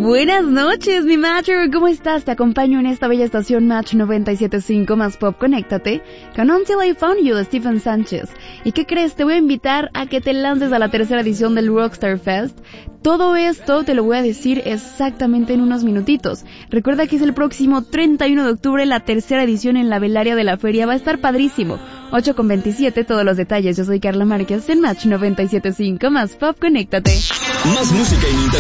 Buenas noches, mi Matcher, ¿cómo estás? Te acompaño en esta bella estación Match 97.5 más Pop. Conéctate con Until I Found You de Stephen Sánchez. ¿Y qué crees? Te voy a invitar a que te lances a la tercera edición del Rockstar Fest. Todo esto te lo voy a decir exactamente en unos minutitos. Recuerda que es el próximo 31 de octubre la tercera edición en la velaria de la feria. Va a estar padrísimo. 8:27, todos los detalles. Yo soy Carla Márquez en Match 97.5 más Pop. Conéctate. Más música ininterrumpida.